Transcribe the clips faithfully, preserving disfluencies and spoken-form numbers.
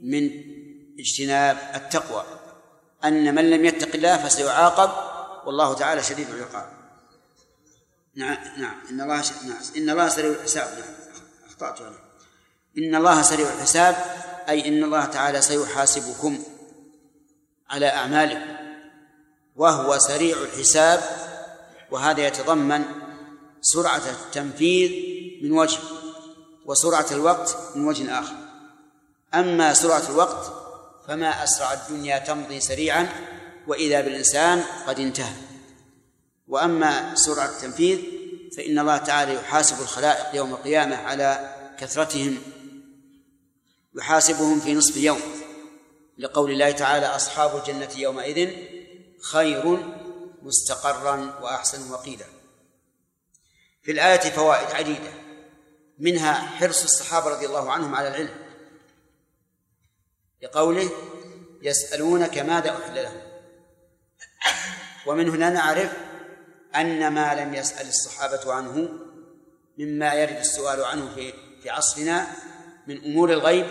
من اجتناب التقوى أن من لم يتق الله فسيعاقب، والله تعالى شديد العقاب. نعم نعم إن الله ش... نعم إن الله سريع الحساب. نعم أخطأت أنا. إن الله سريع الحساب أي إن الله تعالى سيحاسبكم على أعمالكم، وهو سريع الحساب، وهذا يتضمن سرعة التنفيذ من وجه وسرعة الوقت من وجه آخر. أما سرعة الوقت فما أسرع الدنيا تمضي سريعا وإذا بالإنسان قد انتهى، وأما سرعة التنفيذ فإن الله تعالى يحاسب الخلائق يوم القيامة على كثرتهم، يحاسبهم في نصف يوم، لقول الله تعالى أصحاب الجنة يومئذ خير مستقرا وأحسن وقيلا. في الآية فوائد عديدة، منها حرص الصحابة رضي الله عنهم على العلم، لقوله يسألونك ماذا أحل لهم، ومن هنا نعرف أن ما لم يسأل الصحابة عنه مما يرد السؤال عنه في في عصرنا من أمور الغيب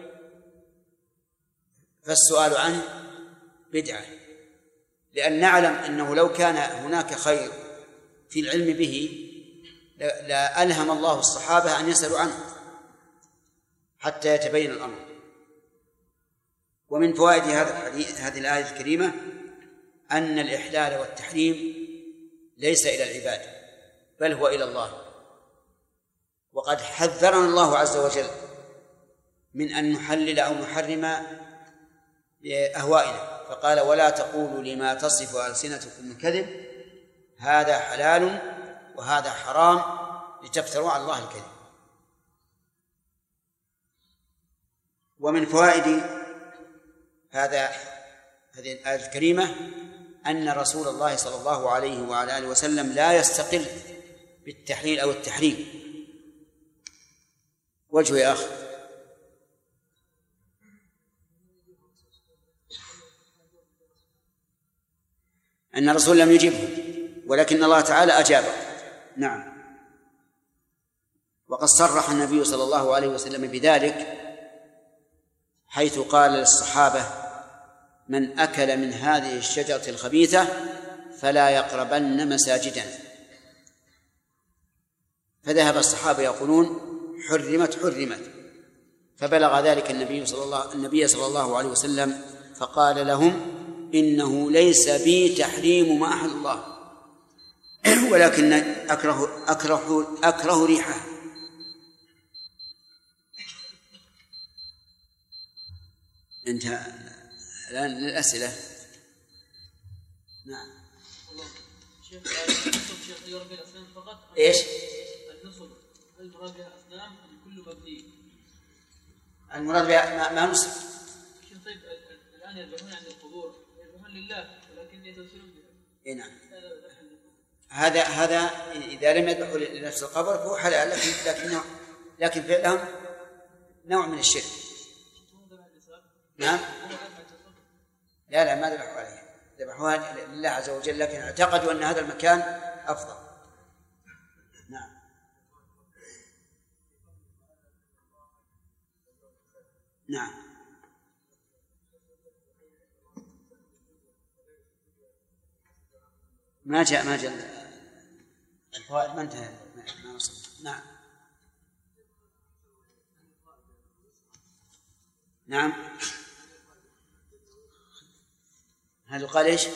فالسؤال عنه بدعة، لأن نعلم أنه لو كان هناك خير في العلم به لا ألهم الله الصحابة أن يسألوا عنه حتى يتبين الأمر. ومن فوائد هذا الحديث هذه الآية الكريمة أن الإحلال والتحريم ليس إلى العباد بل هو إلى الله، وقد حذرنا الله عز وجل من أن نحلل أو نحرم بأهوائنا، فقال ولا تقولوا لما تصف ألسنتكم الكذب هذا حلال وهذا حرام لتفتروا على الله الكذب. ومن فوائد هذا هذه الآية الكريمة أن رسول الله صلى الله عليه وعلى آله وسلم لا يستقل بالتحليل أو التحريم. وجه يا أخي أن الرسول لم يجبه ولكن الله تعالى أجابه. نعم. وقد صرح النبي صلى الله عليه وسلم بذلك حيث قال للصحابة من أكل من هذه الشجرة الخبيثة فلا يقربن مساجدنا، فذهب الصحابة يقولون حرمت حرمت، فبلغ ذلك النبي صلى الله النبي صلى الله عليه وسلم فقال لهم إنه ليس بي تحريم ما أحل الله ولكن أكره أكره أكره ريحه. انتهى الآن للأسئلة. نعم. شيخ شيخ يربي الأسنان فقط. إيش؟ النصب المراد بها أصنام أم كل مبني؟ المراد بها ما, ما نصب. شيخ طيب الآن يذبحون عند القبور يذبحون لله ولكن يتوسلون بها. إيه نعم. هذا هذا إذا لم يذبحوا لنفس القبر فهو حلال، لكن لكن لكن فعلهم نوع من الشرك. نعم. لا لا ما ذبحوا عليها، ذبحوها لله عز وجل، لكن اعتقدوا أن هذا المكان أفضل. نعم. نعم. ما جاء ما جاء الفوائد ما انتهى ما وصل. نعم. نعم. هل قال ايش؟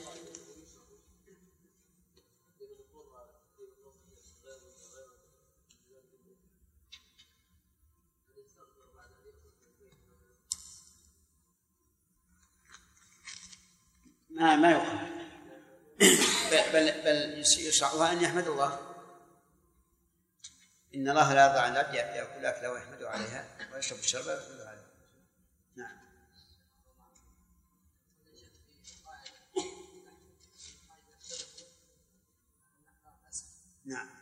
ما ما يقال بل بل يشرعها أن يحمد الله. إن الله لا يرضى عن العبد يأكل أكله ويحمده عليها ويشرب الشرب ويحمده عليها. نعم. نعم.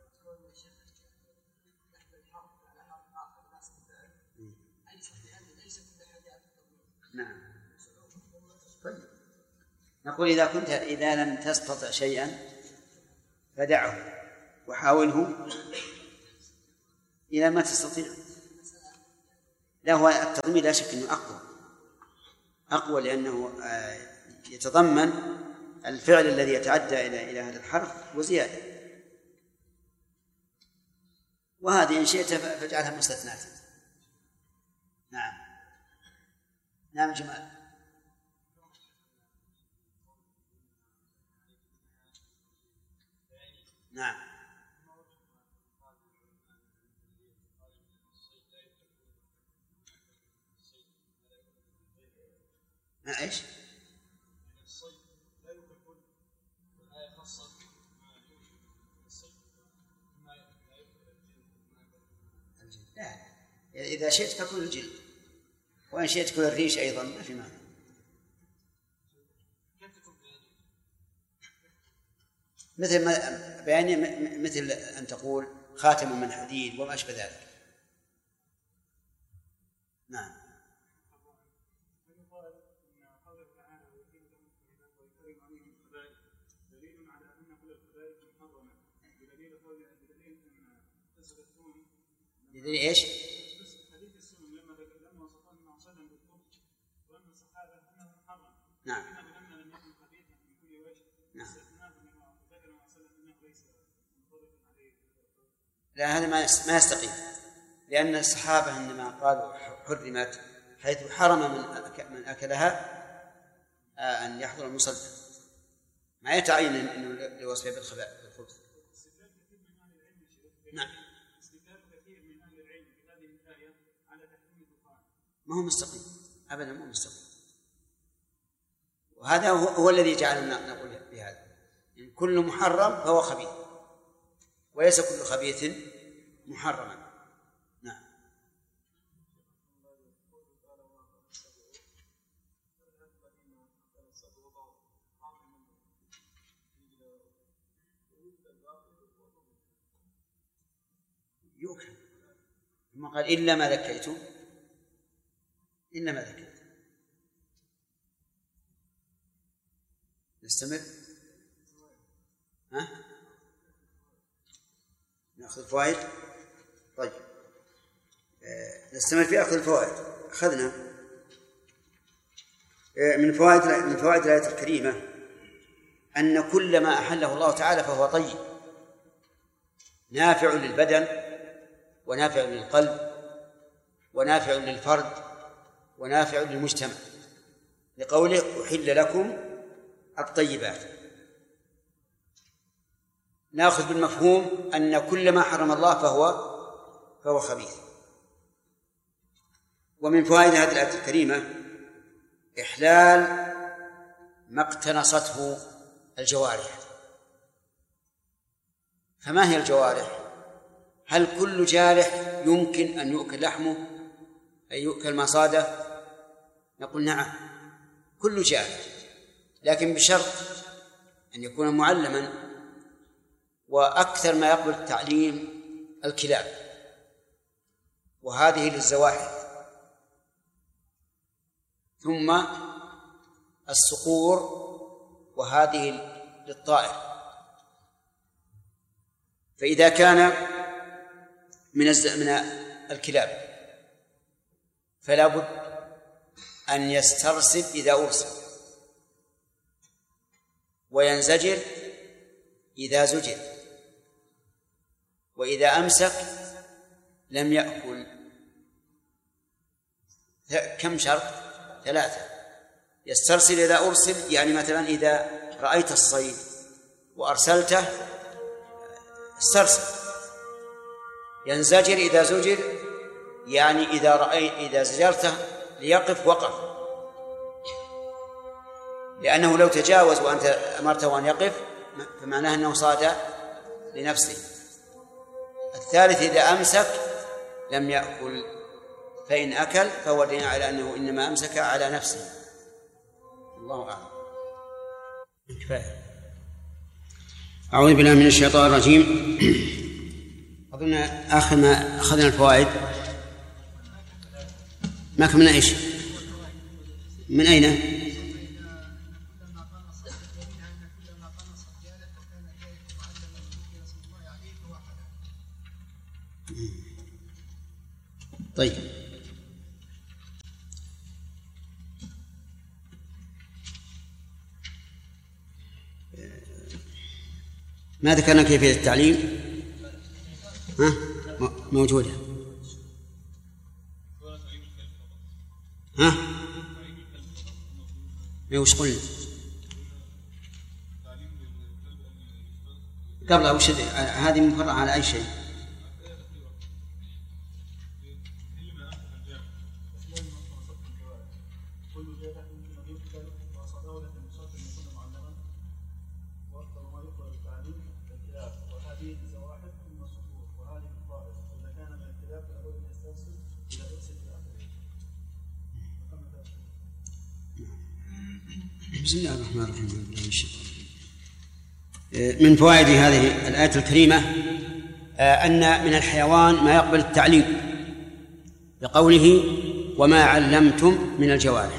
نعم. طيب. نقول إذا كنت إذا لم تستطع شيئا فدعه وحاوله إذا ما تستطيع. لا لا، هو التضمين لا شك أنه أقوى أقوى لأنه يتضمن الفعل الذي يتعدى إلى إلى هذا الحرف وزيادة. وهذه إن شئت فاجعلها مستثنات. نعم نعم جمال. نعم ما إيش؟ لا، إذا شئت فكل الجلد، وإن شئت كل الريش أيضا ما في معنى. مثل ما بياني مثل أن تقول خاتم من حديد وما أشبه ذلك. نعم. بدليل ايش؟ حديث السنن لما لما وصفه النبي صلى الله عليه وسلم بالكفر وان الصحابه انه محرم. نعم. لما لم يكن خبيثا من كل وجه. نعم. ذكر ما صلى انه ليس منطبقا عليه. لا، هذا ما ما يستقيم، لان الصحابه انما قالوا حرمت حيث حرم من من اكلها ان يحضر المصلى، ما يتعين انه لوصفه بالخبث. نعم. ما هو مستقيم أبدا، ما هو مستقيم. وهذا هو, هو الذي جعلنا نقول بهذا، إن كل محرم فهو خبيث، وليس كل خبيث محرما. نعم. يوكل ثم قال إلا ما ذكيتم، إنما ذكرت. نستمر. ها؟ نأخذ الفوائد. طيب آه، نستمر في أخذ الفوائد. أخذنا آه، من فوائد من فوائد الآية الكريمة أن كل ما أحله الله تعالى فهو طيب، نافع للبدن ونافع للقلب ونافع للفرد ونافع للمجتمع، لقوله أحل لكم الطيبات. نأخذ بالمفهوم أن كل ما حرم الله فهو فهو خبيث. ومن فوائد هذه الآية الكريمة إحلال ما اقتنصته الجوارح. فما هي الجوارح؟ هل كل جارح يمكن أن يؤكل لحمه أي يؤكل ما صاده؟ نقول نعم، كل جارح، لكن بشرط أن يكون معلما، وأكثر ما يقبل التعليم الكلاب، وهذه للزواحف، ثم الصقور، وهذه للطائر. فإذا كان من من الكلاب فلا بد أن يسترسل إذا أرسل، وينزجر إذا زجر، وإذا أمسك لم يأكل. كم شرط؟ ثلاثة. يسترسل إذا أرسل، يعني مثلا إذا رأيت الصيد وأرسلته استرسل. ينزجر إذا زجر، يعني إذا رأيت إذا زجرته ليقف وقف، لأنه لو تجاوز وأنت أمرته أن يقف فمعناه أنه صاد لنفسه. الثالث إذا أمسك لم يأكل، فإن أكل فهو دليل على أنه إنما أمسك على نفسه. الله أعلم. كفاية. أعوذ بالله من الشيطان الرجيم. أظن آخر ما أخذنا الفوائد ما كملنا إيش؟ من أين؟ طيب ما ذكرنا كيفية التعليم؟ ها؟ موجودة. ها؟ وش قلنا؟ قبل وش هذه مفرعة على أي شيء؟ بسم الله الرحمن الرحيم. من فوائد هذه الآية الكريمة أن من الحيوان ما يقبل التعليم بقوله وما علمتم من الجوارح.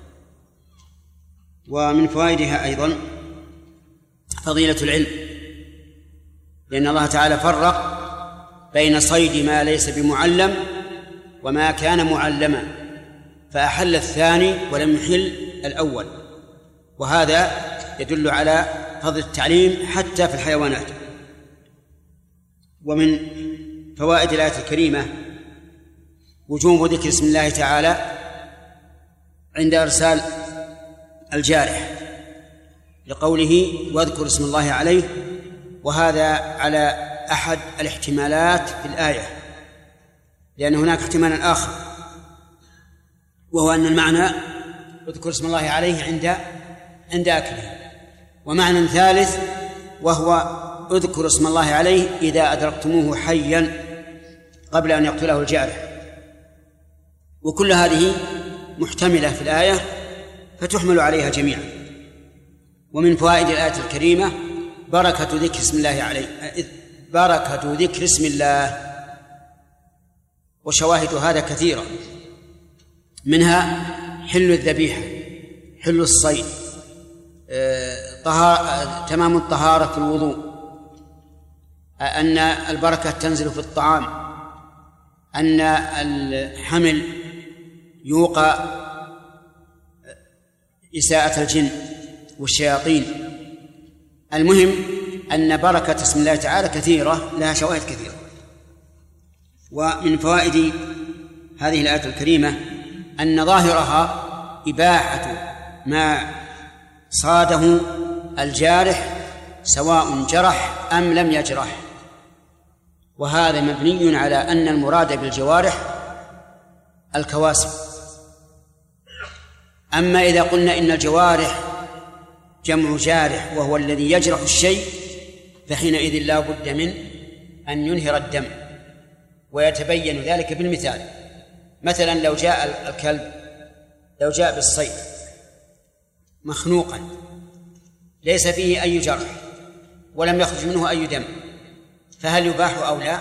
ومن فوائدها أيضا فضيلة العلم، لأن الله تعالى فرق بين صيد ما ليس بمعلم وما كان معلما، فأحل الثاني ولم يحل الأول، وهذا يدل على فضل التعليم حتى في الحيوانات. ومن فوائد الآية الكريمة وجوب ذكر اسم الله تعالى عند إرسال الجارح لقوله واذكر اسم الله عليه، وهذا على أحد الاحتمالات في الآية، لأن هناك احتمالا آخر وهو أن المعنى اذكر اسم الله عليه عند عند أكله، ومعنى ثالث وهو اذكر اسم الله عليه إذا أدركتموه حيا قبل أن يقتله الجارح. وكل هذه محتملة في الآية فتحمل عليها جميعا. ومن فوائد الآية الكريمة بركة ذكر اسم الله عليه، بركة ذكر اسم الله، وشواهد هذا كثيرة، منها حل الذبيحة، حل الصيد، طهارة، تمام الطهارة في الوضوء، أن البركة تنزل في الطعام، أن الحمل يوقى إساءة الجن والشياطين. المهم أن بركة اسم الله تعالى كثيرة، لها شواهد كثيرة. ومن فوائد هذه الآية الكريمة أن ظاهرها إباحة ما صاده الجارح سواء جرح أم لم يجرح، وهذا مبني على أن المراد بالجوارح الكواسب. أما إذا قلنا إن الجوارح جمع جارح وهو الذي يجرح الشيء، فحينئذ لا بد من أن ينهر الدم، ويتبين ذلك بالمثال. مثلا لو جاء الكلب لو جاء بالصيد مخنوقا ليس فيه أي جرح ولم يخرج منه أي دم، فهل يباح أو لا؟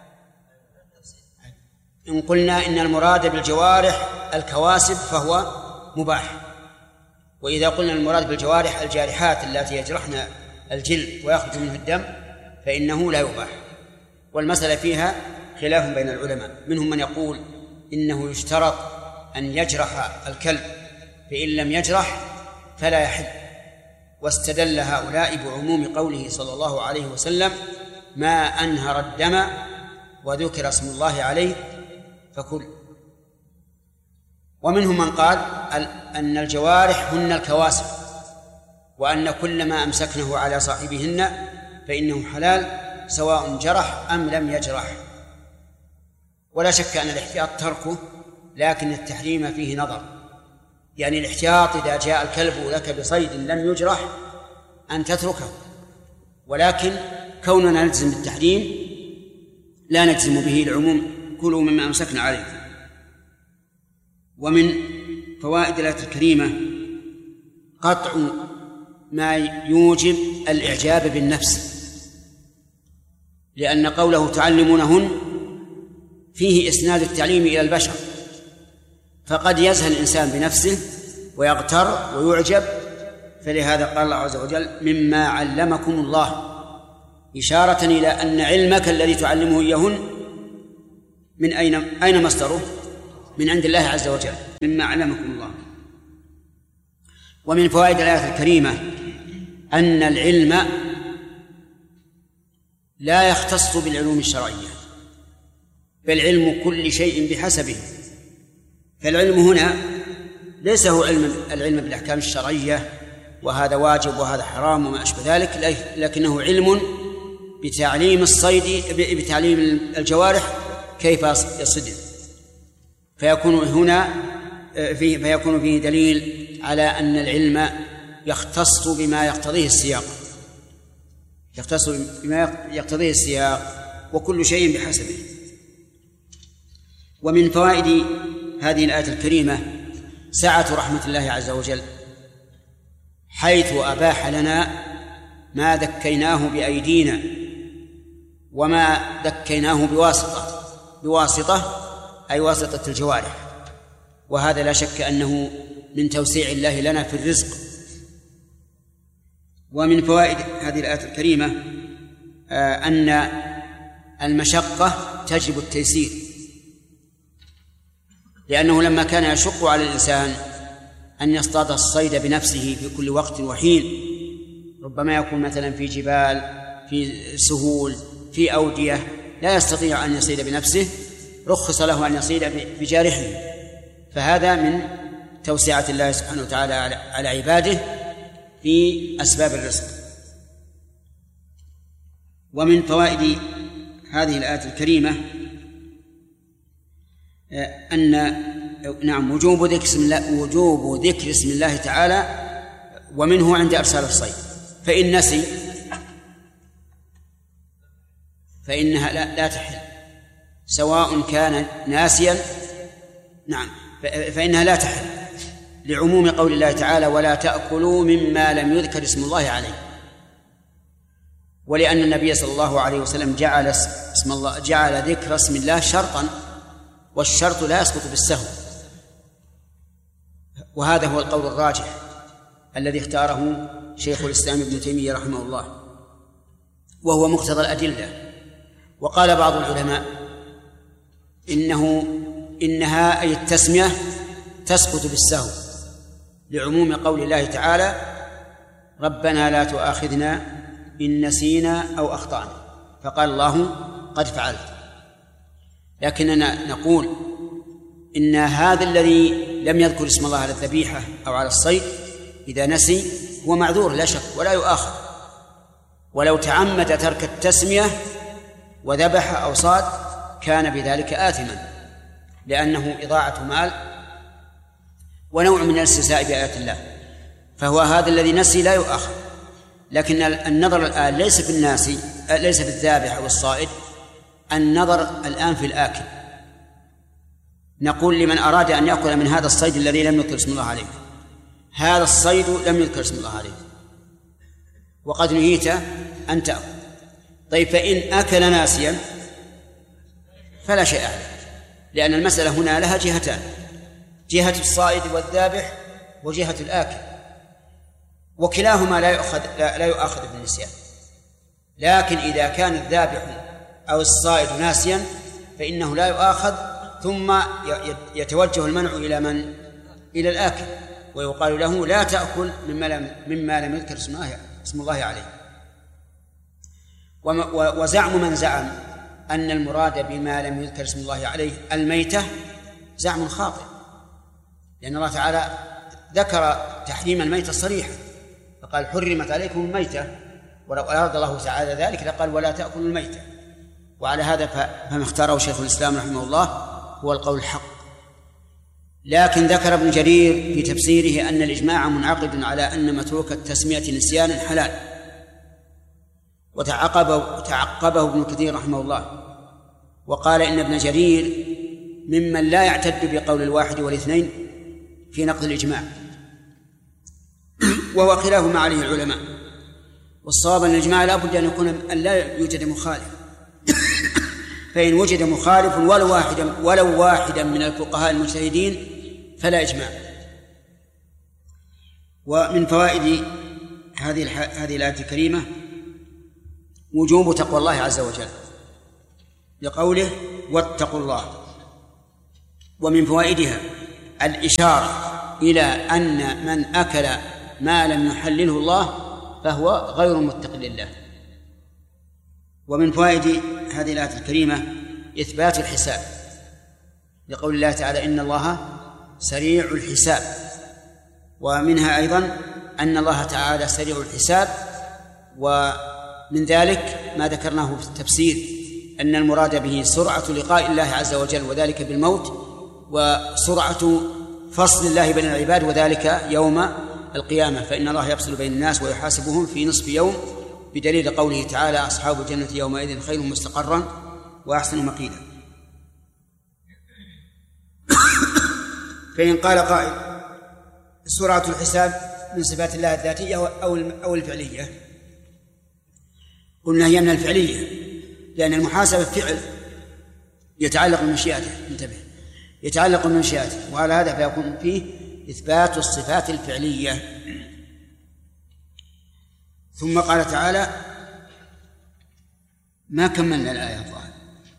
إن قلنا إن المراد بالجوارح الكواسب فهو مباح، وإذا قلنا المراد بالجوارح الجارحات التي يجرحن الجلد ويخرج منه الدم فإنه لا يباح. والمسألة فيها خلاف بين العلماء، منهم من يقول إنه يشترط أن يجرح الكلب، فإن لم يجرح فلا يحل، واستدل هؤلاء بعموم قوله صلى الله عليه وسلم ما أنهر الدم وذكر اسم الله عليه فكل. ومنهم من قال أن الجوارح هن الكواسب، وأن كل ما أمسكنه على صاحبهن فإنه حلال سواء جرح أم لم يجرح. ولا شك أن الاحتياط تركه، لكن التحريم فيه نظر، يعني الاحتياط إذا جاء الكلب لك بصيد لم يجرح أن تتركه، ولكن كوننا نلزم بالتحريم لا نجزم به العموم كلوا مما أمسكنا عليه. ومن فوائد الآية الكريمة قطع ما يوجب الإعجاب بالنفس، لأن قوله تعلمونهن فيه إسناد التعليم إلى البشر، فقد يزهل الإنسان بنفسه ويغتر ويعجب، فلهذا قال الله عز وجل مما علمكم الله، إشارة إلى أن علمك الذي تعلمه إياهن من أين أين مصدره؟ من عند الله عز وجل، مما علمكم الله. ومن فوائد الآية الكريمة أن العلم لا يختص بالعلوم الشرعية، بل علم كل شيء بحسبه. فالعلم هنا ليس هو علم العلم بالأحكام الشرعية وهذا واجب وهذا حرام وما أشبه ذلك، لكنه علم بتعليم الصيد، بتعليم الجوارح كيف يصيد. فيكون هنا فيه فيكون فيه دليل على أن العلم يختص بما يقتضيه السياق، يختص بما يقتضيه السياق، وكل شيء بحسبه. ومن فوائد هذه الآية الكريمة سعة رحمة الله عز وجل، حيث أباح لنا ما ذكيناه بأيدينا وما ذكيناه بواسطة بواسطة أي واسطة الجوارح، وهذا لا شك أنه من توسيع الله لنا في الرزق. ومن فوائد هذه الآية الكريمة أن المشقة تجلب التيسير، لأنه لما كان يشق على الإنسان أن يصطاد الصيد بنفسه في كل وقت وحين، ربما يكون مثلا في جبال، في سهول، في أودية لا يستطيع أن يصيد بنفسه، رخص له أن يصيد بجارحه. فهذا من توسعة الله سبحانه وتعالى على عباده في أسباب الرزق. ومن فوائد هذه الآية الكريمة أن نعم وجوب ذكر اسم الله وجوب ذكر اسم الله تعالى، ومنه عند إرسال الصيد. فإن نسي فإنها لا, لا تحل، سواء كان ناسيا نعم فإنها لا تحل، لعموم قول الله تعالى ولا تأكلوا مما لم يذكر اسم الله عليه، ولأن النبي صلى الله عليه وسلم جعل اسم الله جعل ذكر اسم الله شرطا، والشرط لا يسقط بالسهو، وهذا هو القول الراجح الذي اختاره شيخ الإسلام ابن تيمية رحمه الله، وهو مقتضى الأدلة. وقال بعض العلماء إنه إنها أي التسمية تسقط بالسهو، لعموم قول الله تعالى ربنا لا تؤاخذنا إن نسينا أو أخطأنا، فقال الله قد فعلت. لكننا نقول إن هذا الذي لم يذكر اسم الله على الذبيحة أو على الصيد إذا نسي هو معذور لا شك ولا يؤاخذ، ولو تعمد ترك التسمية وذبح أو صاد كان بذلك آثما، لأنه إضاعة مال ونوع من الاستهزاء بآيات الله، فهو هذا الذي نسي لا يؤاخذ. لكن النظر الآن ليس في الناسي، ليس في الذابح أو الصائد، النظر الآن في الآكل. نقول لمن أراد أن يأكل من هذا الصيد الذي لم يذكر اسم الله عليه، هذا الصيد لم يذكر اسم الله عليه وقد نهيت أن تأكل، طيب فإن أكل ناسيا فلا شيء عليه، لأن المسألة هنا لها جهتان، جهة الصائد والذابح وجهة الآكل، وكلاهما لا يؤخذ لا يؤاخذ بالنسيان. لكن إذا كان الذابح أو الصائد ناسيا فإنه لا يؤاخذ، ثم يتوجه المنع إلى من؟ إلى الآكل، ويقال له لا تأكل مما لم مما لم يذكر اسم الله اسم الله عليه. وزعم من زعم أن المراد بما لم يذكر اسم الله عليه الميتة زعم خاطئ، لأن الله تعالى ذكر تحريم الميتة صريحا، فقال حرمت عليكم الميتة، ولو أراد الله تعالى ذلك لقال ولا تأكلوا الميتة. وعلى هذا فما اختاره شيخ الإسلام رحمه الله هو القول الحق. لكن ذكر ابن جرير في تفسيره أن الإجماع منعقد على أن متروك التسمية نسيانا حلال، وتعقبه تعقبه ابن كثير رحمه الله وقال إن ابن جرير ممن لا يعتد بقول الواحد والاثنين في نقض الإجماع، وهو خلاف ما عليه العلماء. والصواب أن الإجماع لا بد أن يكون أن لا يوجد مخالف، فإن وجد مخالف ولو واحدا ولو واحدا من الفقهاء المجتهدين فلا إجماع. ومن فوائد هذه هذه الآية الكريمة وجوب تقوى الله عز وجل لقوله واتقوا الله. ومن فوائدها الإشارة إلى أن من أكل ما لم يحلله الله فهو غير متق لله، ومن فوائد هذه الآية الكريمة إثبات الحساب، لقول الله تعالى إن الله سريع الحساب. ومنها أيضا أن الله تعالى سريع الحساب، ومن ذلك ما ذكرناه في التفسير أن المراد به سرعة لقاء الله عز وجل وذلك بالموت، وسرعة فصل الله بين العباد وذلك يوم القيامة، فإن الله يفصل بين الناس ويحاسبهم في نصف يوم، بدليل قوله تعالى أصحاب الجنة يومئذ خير مستقرا وأحسن مقيلا. فإن قال قائل سرعة الحساب من صفات الله الذاتية أو الفعلية، قلنا هي من الفعلية، لأن المحاسبة فعل يتعلق بمشيئته، انتبه، يتعلق بمشيئته، وعلى هذا فيكون فيه إثبات الصفات الفعلية. ثم قال تعالى ما كملنا الآية الظاهرة،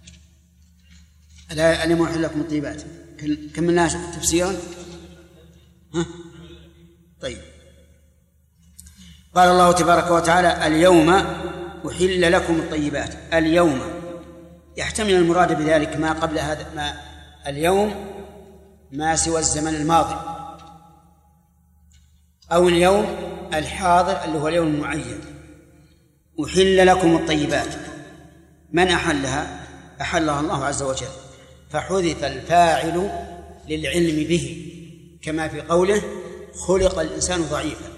الآية اليوم أحل لكم الطيبات، كملناها تفسيرا. ها؟ طيب، قال الله تبارك وتعالى اليوم أحل لكم الطيبات. اليوم يحتمل المراد بذلك ما قبل هذا، ما اليوم ما سوى الزمن الماضي، أو اليوم الحاضر اللي هو اليوم المعين. أحل لكم الطيبات، من أحلها؟ أحلها الله عز وجل، فحذف الفاعل للعلم به، كما في قوله خلق الإنسان ضعيفا،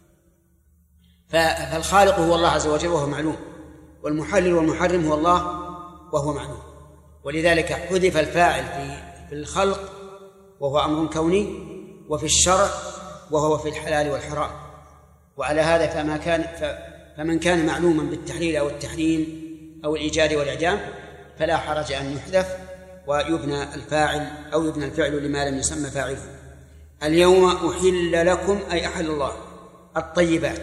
فالخالق هو الله عز وجل وهو معلوم، والمحلل والمحرم هو الله وهو معلوم، ولذلك حذف الفاعل في الخلق وهو أمر كوني، وفي الشرع وهو في الحلال والحرام. وعلى هذا فما كان فمن كان معلوما بالتحليل أو التحريم أو الإيجاد والإعدام فلا حرج أن يحذف ويبنى الفاعل أو يبنى الفعل لما لم يسمى فاعله. اليوم أحل لكم أي أحل الله الطيبات،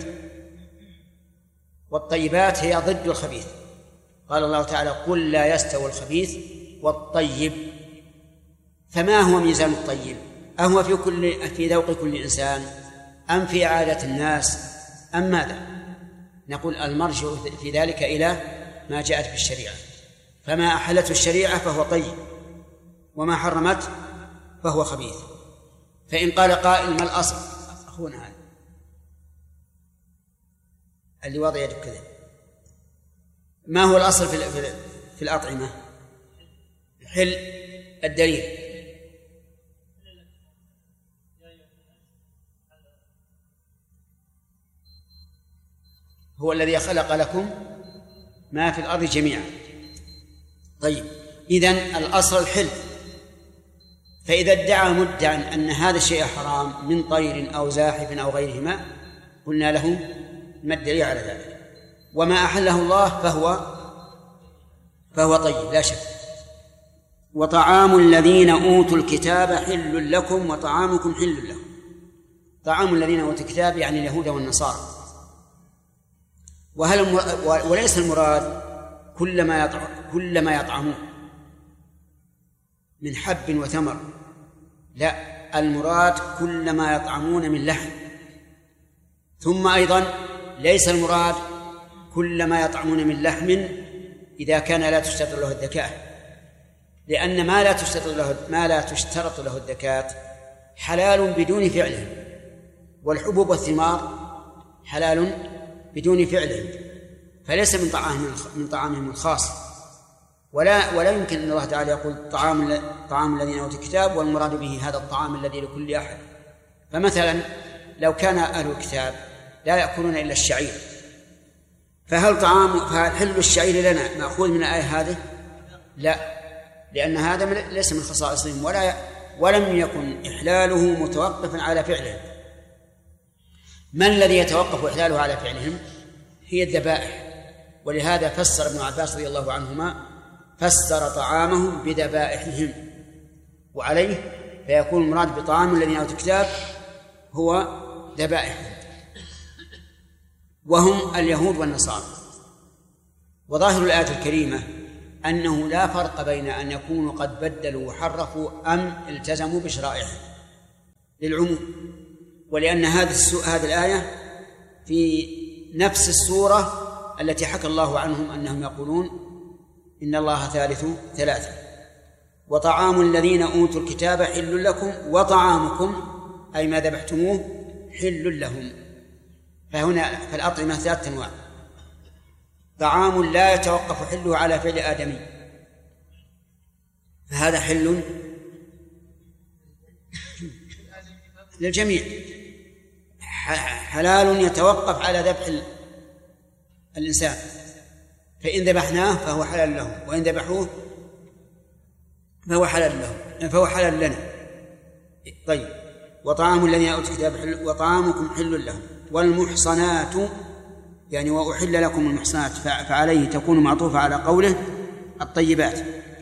والطيبات هي ضد الخبيث. قال الله تعالى قل لا يستوي الخبيث والطيب، فما هو ميزان الطيب؟ أهو في كل في ذوق كل إنسان أم في عادة الناس أم ماذا؟ نقول المرجع في ذلك إلى ما جاءت في الشريعة، فما أحلته الشريعة فهو طيب، وما حرمت فهو خبيث. فإن قال قائل ما الأصل؟ أخونا هذا اللي وضع يده كذا، ما هو الأصل في في الأطعمة؟ حل الدليل. هو الذي خلق لكم ما في الأرض جميعا. طيب، إذن الأصل الحل، فإذا ادعى مدعى أن هذا الشيء حرام من طير أو زاحف أو غيرهما قلنا له ما الدليل على ذلك؟ وما أحله الله فهو فهو طيب لا شك. وطعام الذين أوتوا الكتاب حل لكم وطعامكم حل لهم. طعام الذين أوتوا الكتاب يعني اليهود والنصارى، وهل وليس المراد كل ما يطعم كل ما يطعمون من حب وثمر، لا، المراد كل ما يطعمون من لحم. ثم أيضا ليس المراد كل ما يطعمون من لحم إذا كان لا تشترط له الذكاة، لأن ما لا تشترط له ما لا تشترط له الذكاة حلال بدون فعله، والحبوب والثمار حلال بدون فعله، فليس من طعامهم من طعامهم الخاص. ولا ولا يمكن أن الله تعالى يقول طعام طعام الذين أوتوا الكتاب والمراد به هذا الطعام الذي لكل أحد. فمثلا لو كان أهل الكتاب لا يأكلون إلا الشعير، فهل طعام فهل حل الشعير لنا مأخوذ من الآية هذه؟ لا، لأن هذا ليس من خصائصهم، ولا ولم يكن إحلاله متوقفا على فعلهم. من الذي يتوقف إحلاله على فعلهم؟ هي الذبائح. ولهذا فسر ابن عباس رضي الله عنهما فسر طعامهم بذبائحهم، وعليه فيكون المراد بطعام الذين أوتوا الكتاب هو ذبائحهم، وهم اليهود والنصارى. وظاهر الآية الكريمة أنه لا فرق بين أن يكونوا قد بدلوا وحرفوا أم التزموا بشرائعهم للعموم، ولأن هذه هذه الآية في نفس السورة التي حكى الله عنهم أنهم يقولون إن الله ثالث ثلاثة. وطعام الذين أوتوا الكتاب حل لكم وطعامكم أي ما ذبحتموه حل لهم. فهنا فالأطعمة ثلاثة أنواع: طعام لا يتوقف حله على فعل آدمي فهذا حل للجميع، حلال يتوقف على ذبح الإنسان، فإن ذبحناه فهو حلال لهم، وإن ذبحوه فهو حلال لهم فهو حلال لنا. طيب، وطعام الذين أوتوا الكتاب حل وطعامكم حل لهم. والمحصنات يعني وأحل لكم المحصنات، فعليه تكون معطوفة على قوله الطيبات.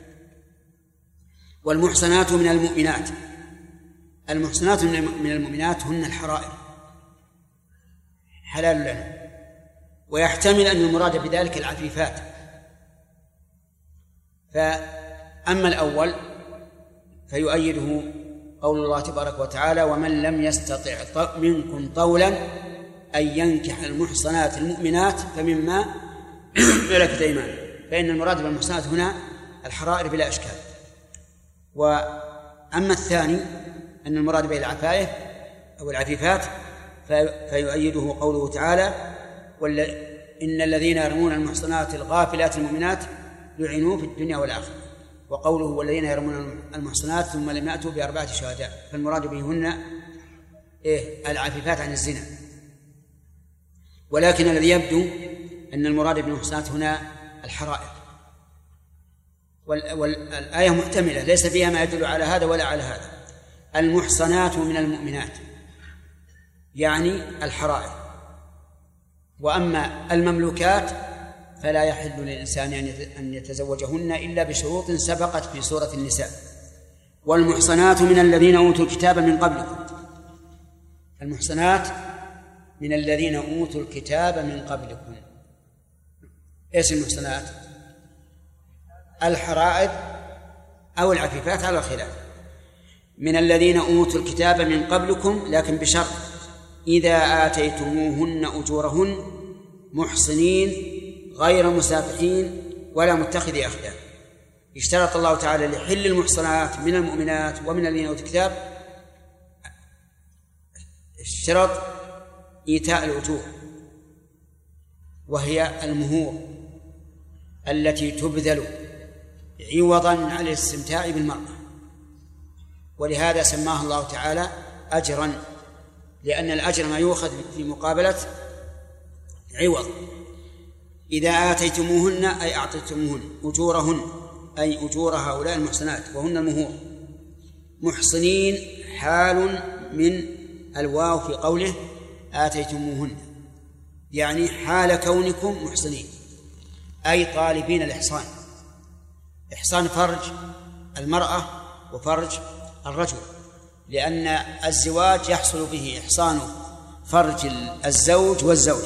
والمحصنات من المؤمنات، المحصنات من المؤمنات هن الحرائر حلال لنا، ويحتمل أن المراد بذلك العفيفات. فأما الأول فيؤيده قول الله تبارك وتعالى: ومن لم يستطع منكم طولا أن ينكح المحصنات المؤمنات فمما ملكت أيمانكم، فإن المراد بالمحصنات هنا الحرائر بلا إشكال. وأما الثاني أن المراد به العفايف أو العفيفات فيؤيده قوله تعالى: إن الذين يرمون المحصنات الغافلات المؤمنات لعنوا في الدنيا والآخرة. وقوله: والذين يرمون المحصنات ثم لم يأتوا بأربعة شهداء، فالمراد بهن إيه؟ العفيفات عن الزنا. ولكن الذي يبدو أن المراد بالمحصنات هنا الحرائر، والآية محتملة ليس فيها ما يدل على هذا ولا على هذا. المحصنات من المؤمنات يعني الحرائر. وأما المملوكات فلا يحل للإنسان أن يتزوجهن إلا بشروط سبقت في سورة النساء: والمحصنات من الذين أوتوا الكتاب من قبلكم. المحصنات من الذين أوتوا الكتاب من قبلكم. إيش المحصنات؟ الحرائر أو العفيفات على الخلاف. من الذين أوتوا الكتاب من قبلكم، لكن بشرط: إذا آتيتموهن أجورهن محصنين غير مسافحين ولا متخذي أخدان. اشترط الله تعالى لحل المحصنات من المؤمنات ومن الذين أوتوا الكتاب اشترط إيتاء الأجور، وهي المهور التي تبذل عوضا عن الاستمتاع بالمرأة، ولهذا سماها الله تعالى أجرا، لأن الأجر ما يؤخذ في مقابلة عوض. إذا آتيتموهن أي أعطيتموهن أجورهن أي أجور هؤلاء المحصنات وهن المهور. محصنين حال من الواو في قوله آتيتموهن، يعني حال كونكم محصنين أي طالبين الإحصان. إحصان فرج المرأة وفرج الرجل، لأن الزواج يحصل به إحصان فرج الزوج والزوجة.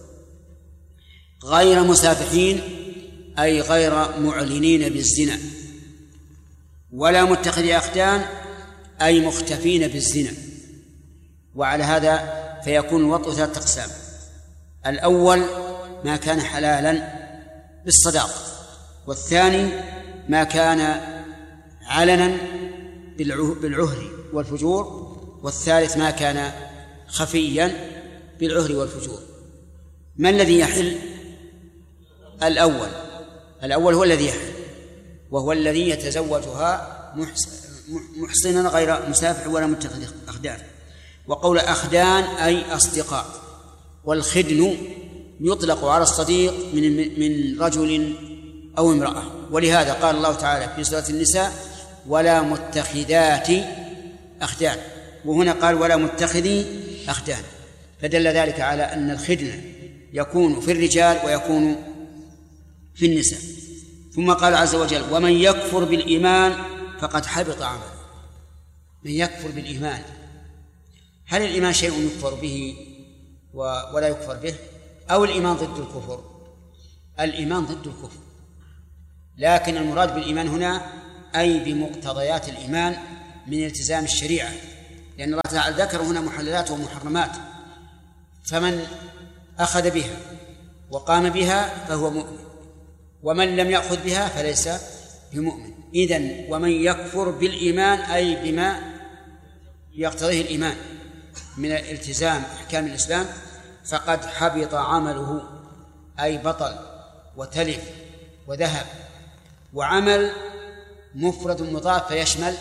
غير مسافحين أي غير معلنين بالزنا، ولا متخذي أخدان أي مختفين بالزنا. وعلى هذا فيكون الوطء ثلاثة أقسام: الأول ما كان حلالا بالصداق، والثاني ما كان علنا بالعهر والفجور، والثالث ما كان خفيا بالعهر والفجور. ما الذي يحل؟ الأول الأول هو الذي يحل، وهو الذي يتزوجها محصنا غير مسافح ولا متخذ أخدان. وقول أخدان أي أصدقاء، والخدن يطلق على الصديق من من رجل أو امرأة. ولهذا قال الله تعالى في سورة النساء: ولا متخذات أخدان، وهنا قال ولا متخذي أخدان، فدل ذلك على أن الخدن يكون في الرجال ويكون في النساء. ثم قال عز وجل: ومن يكفر بالإيمان فقد حبط عمله. من يكفر بالإيمان، هل الإيمان شيء يكفر به ولا يكفر به، أو الإيمان ضد الكفر؟ الإيمان ضد الكفر، لكن المراد بالإيمان هنا أي بمقتضيات الإيمان من التزام الشريعة، لأن الله تعالى ذكر هنا محللات ومحرمات، فمن أخذ بها وقام بها فهو مؤمن، ومن لم يأخذ بها فليس بمؤمن. إذن ومن يكفر بالإيمان أي بما يقتضيه الإيمان من الالتزام أحكام الإسلام فقد حبط عمله، أي بطل وتلف وذهب. وعمل مفرد مضاف فيشمل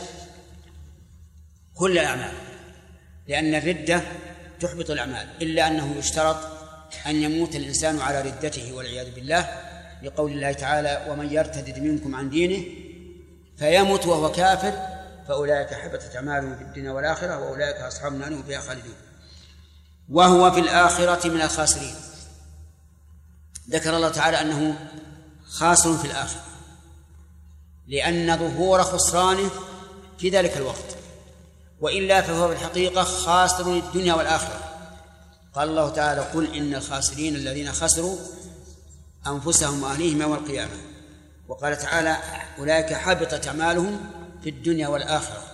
كل الأعمال، لأن الردة تحبط الأعمال، إلا أنه يشترط أن يموت الإنسان على ردته والعياذ بالله، لقول الله تعالى: ومن يرتد منكم عن دينه فيمت وهو كافر فأولئك حبطت أعمالهم في الدنيا والآخرة وأولئك أصحاب النار هم فيها خالدون. وهو في الآخرة من الخاسرين. ذكر الله تعالى أنه خاسر في الآخرة لأن ظهور خسرانه في ذلك الوقت، وإلا فهو في الحقيقة خاسر الدنيا والآخرة. قال الله تعالى: قل إن الخاسرين الذين خسروا أنفسهم وأهليهم يوم القيامة. وقال تعالى: أولئك حبطت أعمالهم في الدنيا والآخرة.